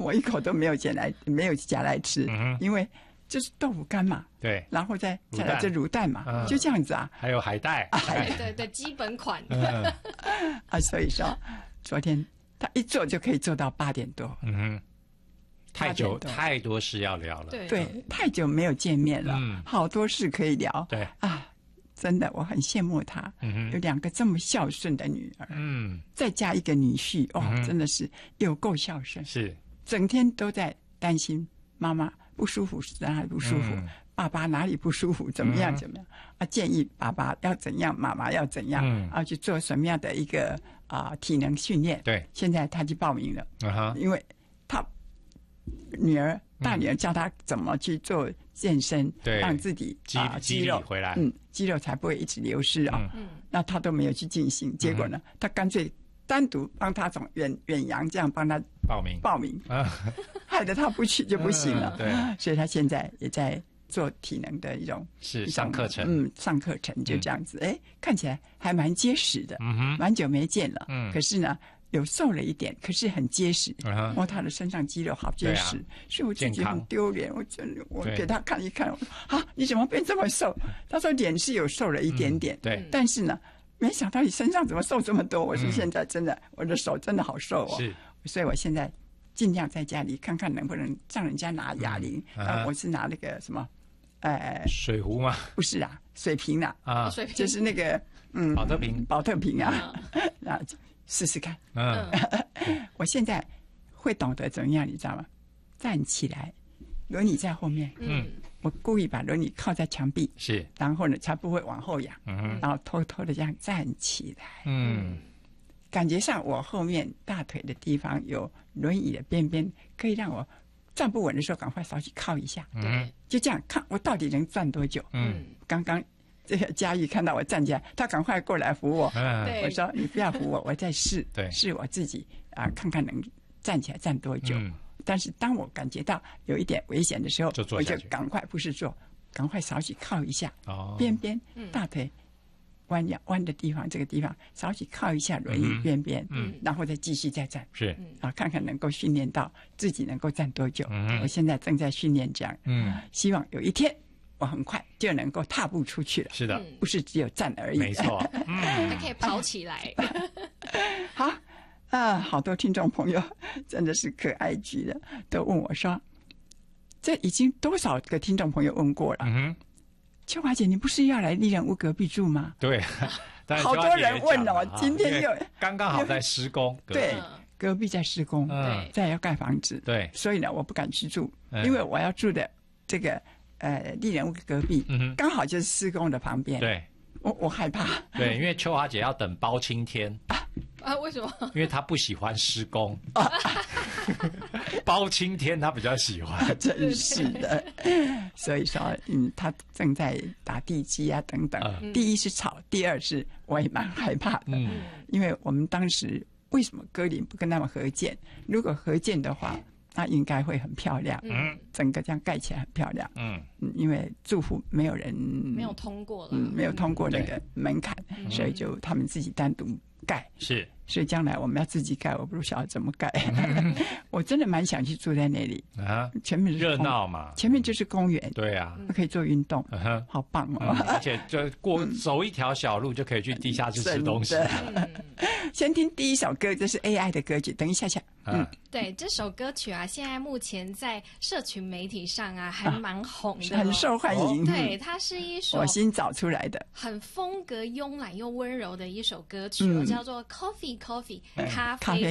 我一口都没有夹来吃，因为就是豆腐干嘛， 对， 然后再来这卤蛋嘛，就这样子啊。 还有海带， 对，基本款。 所以说昨天他一做就可以做到8点多。 太多事要聊了。 对，太久没有见面了，好多事可以聊。 对啊，真的我很羡慕他，有2个这么孝顺的女儿，再加一个女婿，真的是有够孝顺， 是整天都在担心妈妈不舒服是哪里不舒服，爸爸哪里不舒服，怎么样啊？建议爸爸要怎样，妈妈要怎样，去做什么样的一个体能训练。 对， 现在他去报名了，因为他大女儿教他怎么去做健身，让自己肌肉回来， 肌肉才不会一直流失啊。那他都没有去进行，结果呢，他干脆单独帮他从远洋这样帮他报名，害得他不去就不行了。 对， 所以他现在也在做体能的一种上课程， 上课程就这样子，看起来还蛮结实的，蛮久没见了，可是呢。有瘦了一点，可是很结实。摸他的身上肌肉好结实，所以我自己很丢脸。我给他看一看，我说你怎么变这么瘦？他说脸是有瘦了一点点， 对， 但是呢，没想到你身上怎么瘦这么多？我说现在真的，我的手真的好瘦哦。 是， 所以我现在尽量在家里看看能不能让人家拿哑铃。我是拿那个什么， 水壶吗？ 不是啊，水瓶啊， 水瓶就是那个保特瓶啊，那。试试看，我现在会懂得怎么样，你知道吗？站起来，轮椅在后面，我故意把轮椅靠在墙壁， 是， 然后呢，才不会往后仰，然后偷偷的这样站起来，感觉上我后面大腿的地方有轮椅的边边，可以让我站不稳的时候赶快稍微靠一下，就这样看我到底能站多久，刚刚。这个嘉玉看到我站起来，他赶快过来扶我。我说：“你不要扶我，我在试，试我自己看看能站起来站多久。但是当我感觉到有一点危险的时候，我就赶快不是坐，赶快稍许靠一下，边边大腿弯的地方，这个地方稍许靠一下轮椅边边，然后再继续再站， 是看看能够训练到自己能够站多久。我现在正在训练这样，希望有一天。”我很快就能够踏步出去了。 是的， 不是只有站而已。 没错， 还可以跑起来。 好好多听众朋友真的是可爱极了，都问我说：“这已经多少个听众朋友问过了？”秋华姐，你不是要来丽人屋隔壁住吗？ 对， 好多人问哦。今天又刚刚好在施工， 对，隔壁在施工，在要盖房子， 对， 所以呢，我不敢去住，因为我要住的这个。丽人屋隔壁，刚好就是施工的旁边。 对， 我害怕。 对，因为秋华姐要等包青天为什么？ 因为她不喜欢施工。包青天她比较喜欢。 真是的。所以说，她正在打地基啊等等。第一是吵，第二是我也蛮害怕的。因为我们当时为什么歌林不跟他们合建？如果合建的话。那应该会很漂亮，整个这样盖起来很漂亮，因为住户没有人没有通过了， 没有通过那个门槛，所以就他们自己单独盖， 是， 所以将来我们要自己盖，我不晓得怎么盖，我真的蛮想去住在那里前面热闹嘛， 前面就是公园， 对啊， 可以做运动，好棒哦， 而且就走一条小路就可以去地下室吃东西。 先听第一首歌，这是 AI 的歌曲，等一下下。 对，这首歌曲啊，现在目前在社群媒体上啊，还蛮红的， 很受欢迎。 对，它是一首我新找出来的， 很风格慵懒又温柔的一首歌曲，叫做 Coffee 咖啡。